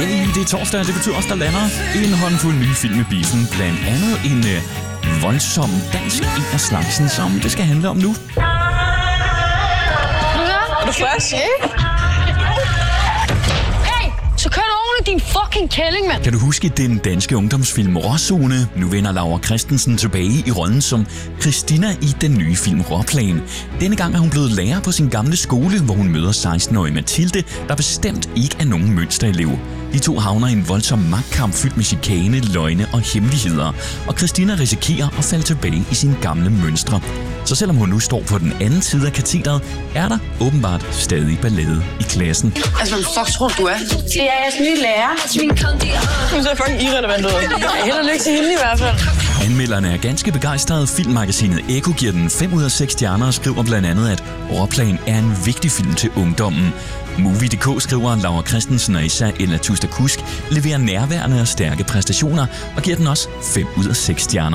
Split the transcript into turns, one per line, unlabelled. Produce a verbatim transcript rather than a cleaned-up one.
Yay, det er torsdag, og det betyder også, der lander en håndfuld nye film i biffen. Blandt andet en øh, voldsom dansk en af slagsen, som det skal handle om nu.
Er du frisk?
Hey, så kør du oven i din fucking kælling, mand.
Kan du huske den danske ungdomsfilm Råzone? Nu vender Laura Christensen tilbage i rollen som Christina i den nye film Råplan. Denne gang er hun blevet lærer på sin gamle skole, hvor hun møder seksten-årige Mathilde, der bestemt ikke er nogen mønsterelev. De to havner i en voldsom magtkamp fyldt med chikane, løgne og hemmeligheder, og Christina risikerer at falde tilbage i sine gamle mønstre. Så selvom hun nu står på den anden side af katedret, er der åbenbart stadig ballade i klassen.
Altså, hvem fuck tror du er?
Det er jeres nye lærer.
Hun ser fucking irrelevant ud. Held og lykke til hende i hvert fald.
Anmelderne er ganske begejstrede. Filmmagasinet Ekko giver den fem ud af seks stjerner og skriver blandt andet, at Råplan er en vigtig film til ungdommen. Movie punktum d k skriver, at Laura Christensen og især Ella Tusta Kusk leverer nærværende og stærke præstationer og giver den også fem ud af seks stjerner.